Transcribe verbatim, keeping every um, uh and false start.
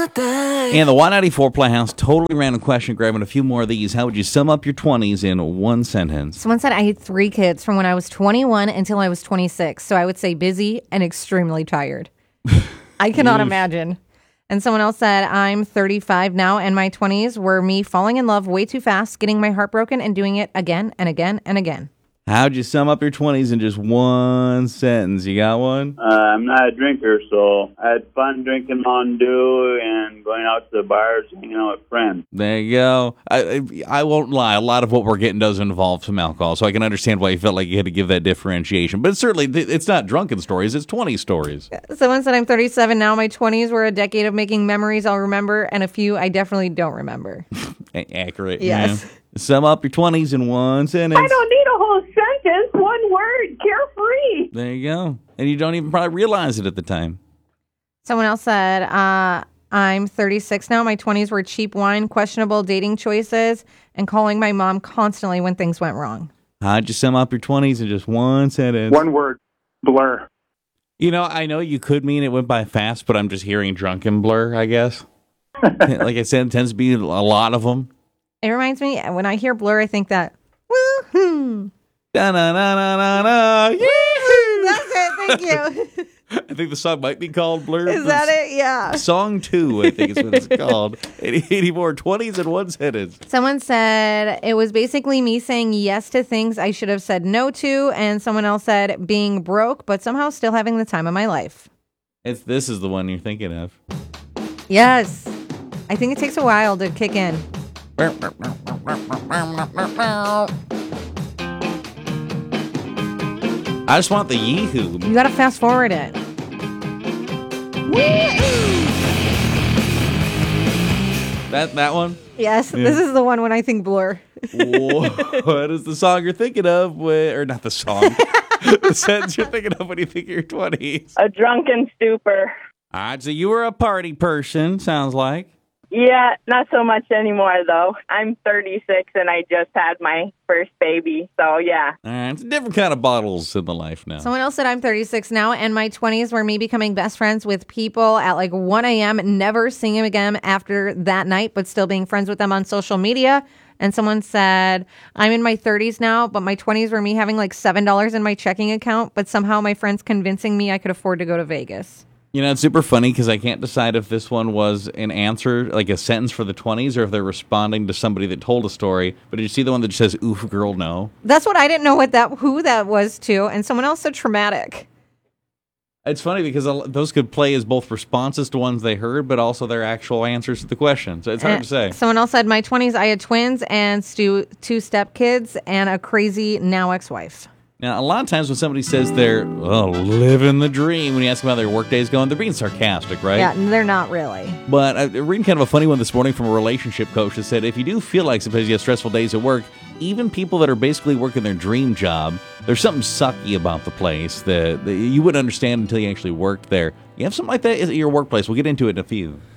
And the Y ninety-four Playhouse, totally random question, grabbing a few more of these. How would you sum up your twenties in one sentence? Someone said I had three kids from when I was twenty-one until I was twenty-six. So I would say busy and extremely tired. I cannot imagine. And someone else said, I'm thirty-five now, and my twenties were me falling in love way too fast, getting my heart broken, and doing it again and again and again. How'd you sum up your twenties in just one sentence? You got one? Uh, I'm not a drinker, so I had fun drinking Mountain Dew and going out to the bars, hanging out with friends. There you go. I, I won't lie. A lot of what we're getting does involve some alcohol, so I can understand why you felt like you had to give that differentiation. But certainly, it's not drunken stories. It's twenty stories. Someone said I'm thirty-seven now. My twenties were a decade of making memories I'll remember, and a few I definitely don't remember. Accurate. Yes. Yeah. Sum up your twenties in one sentence. I don't need a whole sentence. One word. Carefree. There you go. And you don't even probably realize it at the time. Someone else said, uh, I'm thirty-six now. My twenties were cheap wine, questionable dating choices, and calling my mom constantly when things went wrong. How'd you sum up your twenties in just one sentence? One word. Blur. You know, I know you could mean it went by fast, but I'm just hearing drunken blur, I guess. Like I said, it tends to be a lot of them. It reminds me, when I hear blur, I think that, woohoo. Da-na-na-na-na-na. Yee-hoo. That's it. Thank you. I think the song might be called Blur. Is that it? Yeah. Song two, I think is what it's called. eighty more twenties in one sentence. Someone said it was basically me saying yes to things I should have said no to. And someone else said being broke, but somehow still having the time of my life. It's This is the one you're thinking of. Yes. I think it takes a while to kick in. I just want the yee-hoo. You got to fast forward it. That that one? Yes, Yeah. This is the one when I think blur. What is the song you're thinking of? When, or not the song. The sentence you're thinking of when you think of your twenties. A drunken stupor. All right, so you were a party person, sounds like. Yeah, not so much anymore, though. I'm thirty-six, and I just had my first baby, so yeah. All right, it's a different kind of bottles in the life now. Someone else said I'm thirty-six now, and my twenties were me becoming best friends with people at like one a.m., never seeing them again after that night, but still being friends with them on social media. And someone said, I'm in my thirties now, but my twenties were me having like seven dollars in my checking account, but somehow my friends convincing me I could afford to go to Vegas. You know, it's super funny because I can't decide if this one was an answer, like a sentence for the twenties, or if they're responding to somebody that told a story. But did you see the one that just says, oof, girl, no? That's what I didn't know what that who that was to. And someone else said traumatic. It's funny because those could play as both responses to ones they heard, but also their actual answers to the question. So it's hard And to say. Someone else said, my twenties, I had twins and stu- two stepkids and a crazy now ex-wife. Now, a lot of times when somebody says they're oh, living the dream, when you ask them how their workday's going, they're being sarcastic, right? Yeah, they're not really. But I'm reading kind of a funny one this morning from a relationship coach that said, if you do feel like sometimes you have stressful days at work, even people that are basically working their dream job, there's something sucky about the place that, that you wouldn't understand until you actually worked there. You have something like that at your workplace. We'll get into it in a few.